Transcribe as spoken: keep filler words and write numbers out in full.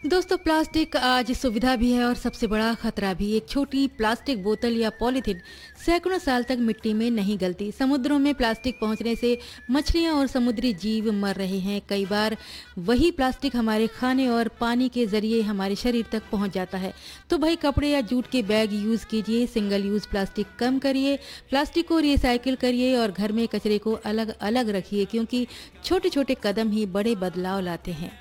दोस्तों, प्लास्टिक आज सुविधा भी है और सबसे बड़ा खतरा भी। एक छोटी प्लास्टिक बोतल या पॉलीथीन सैकड़ों साल तक मिट्टी में नहीं गलती। समुद्रों में प्लास्टिक पहुंचने से मछलियां और समुद्री जीव मर रहे हैं। कई बार वही प्लास्टिक हमारे खाने और पानी के जरिए हमारे शरीर तक पहुंच जाता है। तो भाई, कपड़े या जूट के बैग यूज कीजिए, सिंगल यूज प्लास्टिक कम करिए, प्लास्टिक को रिसाइकिल करिए और घर में कचरे को अलग अलग रखिए, क्योंकि छोटे छोटे कदम ही बड़े बदलाव लाते हैं।